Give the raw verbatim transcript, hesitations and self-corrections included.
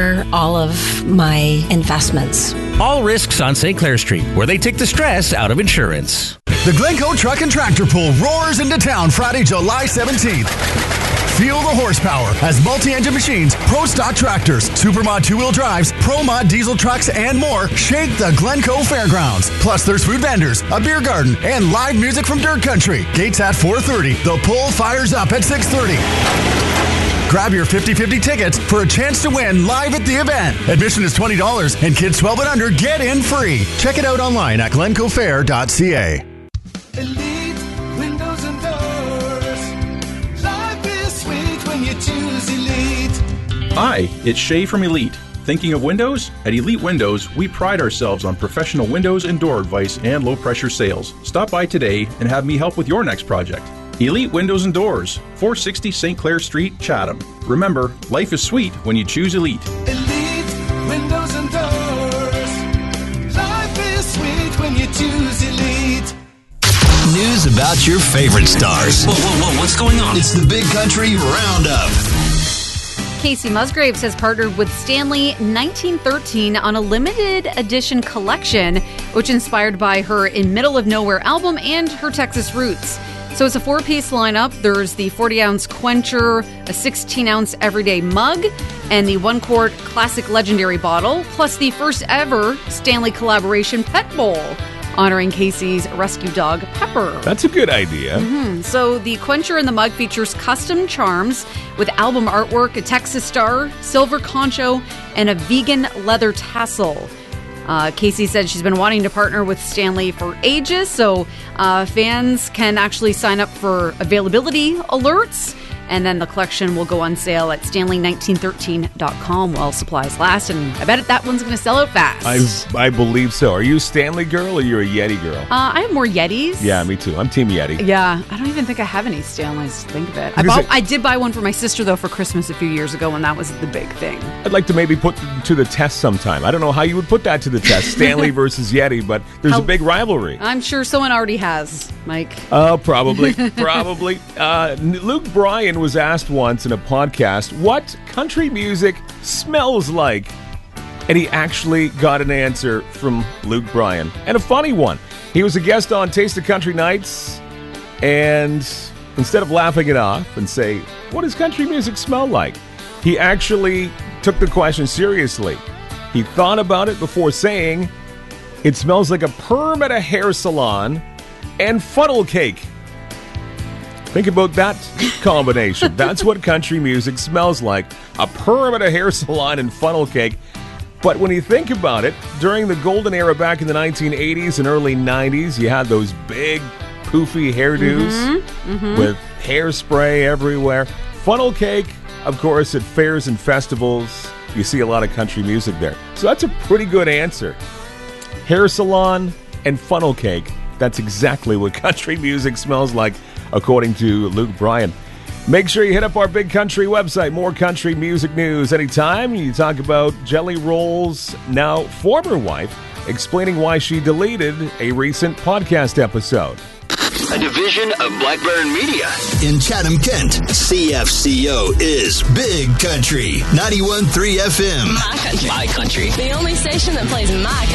all of my investments. All risks on Saint Clair Street, where they take the stress out of insurance. The Glencoe Truck and Tractor Pull roars into town Friday, July seventeenth. Feel the horsepower as multi-engine machines, pro stock tractors, supermod two-wheel drives, pro mod diesel trucks, and more shake the Glencoe Fairgrounds. Plus, there's food vendors, a beer garden, and live music from Dirt Country. Gates at four thirty. The pull fires up at six thirty. Grab your fifty-fifty tickets for a chance to win live at the event. Admission is twenty dollars, and kids twelve and under get in free. Check it out online at glencoe fair dot c a. Elite Windows and Doors. Life is sweet when you choose Elite. Hi, it's Shay from Elite. Thinking of windows? At Elite Windows, we pride ourselves on professional windows and door advice and low-pressure sales. Stop by today and have me help with your next project. Elite Windows and Doors, four sixty Saint Clair Street, Chatham. Remember, life is sweet when you choose Elite. Elite Windows and Doors. Life is sweet when you choose Elite. News about your favorite stars. Whoa, whoa, whoa, what's going on? It's the Big Country Roundup. Casey Musgraves has partnered with Stanley nineteen thirteen on a limited edition collection, which inspired by her In Middle of Nowhere album and her Texas roots. So it's a four-piece lineup. There's the forty-ounce Quencher, a sixteen-ounce Everyday mug, and the one-quart Classic Legendary bottle, plus the first-ever Stanley collaboration Pet Bowl, honoring Casey's rescue dog, Pepper. That's a good idea. Mm-hmm. So the Quencher in the mug features custom charms with album artwork, a Texas star, silver concho, and a vegan leather tassel. Uh, Casey said she's been wanting to partner with Stanley for ages, so uh, fans can actually sign up for availability alerts, and then the collection will go on sale at stanley nineteen thirteen dot com while supplies last, and I bet that one's going to sell out fast. I I believe so. Are you a Stanley girl or you're a Yeti girl? Uh, I have more Yetis. Yeah, me too. I'm Team Yeti. Yeah, I don't even think I have any Stanleys, think of it. I, bought, I did buy one for my sister, though, for Christmas a few years ago, and that was the big thing. I'd like to maybe put to the test sometime. I don't know how you would put that to the test, Stanley versus Yeti, but there's how, a big rivalry. I'm sure someone already has, Mike. Oh, uh, probably. probably. Uh, Luke Bryan was asked once in a podcast what country music smells like, and he actually got an answer from Luke Bryan, and a funny one. He was a guest on Taste of Country Nights, and instead of laughing it off and say, what does country music smell like, he actually took the question seriously. He thought about it before saying, it smells like a perm at a hair salon and funnel cake. Think about that combination. That's what country music smells like. A perm at a hair salon and funnel cake. But when you think about it, during the golden era back in the nineteen eighties and early nineties, you had those big, poofy hairdos mm-hmm, mm-hmm. with hairspray everywhere. Funnel cake, of course, at fairs and festivals, you see a lot of country music there. So that's a pretty good answer. Hair salon and funnel cake. That's exactly what country music smells like, according to Luke Bryan. Make sure you hit up our Big Country website. More country music news anytime. You talk about Jelly Roll's now former wife explaining why she deleted a recent podcast episode. A division of Blackburn Media. In Chatham, Kent, C F C O is Big Country, ninety-one point three F M. My country. My country. The only station that plays my country.